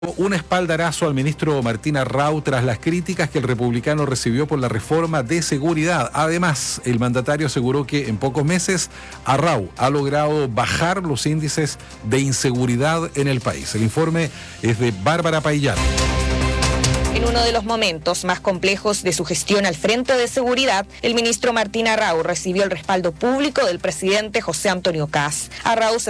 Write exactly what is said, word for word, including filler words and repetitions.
Un espaldarazo al ministro Martín Arrau tras las críticas que el republicano recibió por la reforma de seguridad. Además, el mandatario aseguró que en pocos meses Arrau ha logrado bajar los índices de inseguridad en el país. El informe es de Bárbara Paillán. En uno de los momentos más complejos de su gestión al frente de seguridad, el ministro Martín Arrau recibió el respaldo público del presidente José Antonio Kast. Arrau se